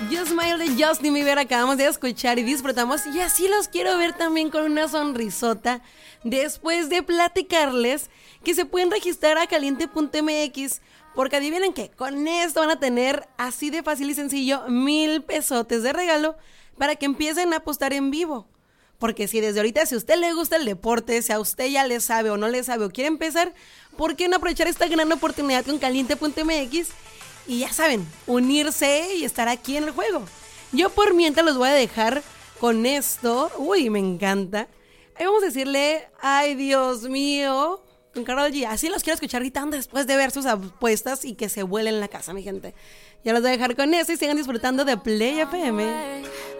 You Smile de Justin Bieber acabamos de escuchar y disfrutamos, y así los quiero ver también con una sonrisota después de platicarles que se pueden registrar a caliente.mx, porque adivinen que con esto van a tener así de fácil y sencillo 1,000 pesotes de regalo para que empiecen a apostar en vivo. Porque si desde ahorita, si a usted le gusta el deporte, si a usted ya le sabe o no le sabe o quiere empezar, ¿por qué no aprovechar esta gran oportunidad con caliente.mx? Y ya saben, unirse y estar aquí en el juego. Yo por mientras los voy a dejar con esto. Uy, me encanta. Ahí vamos a decirle, ay Dios mío, con Karol G. Así los quiero escuchar gritando después de ver sus apuestas y que se vuelen la casa, mi gente. Ya los voy a dejar con eso y sigan disfrutando de Play FM.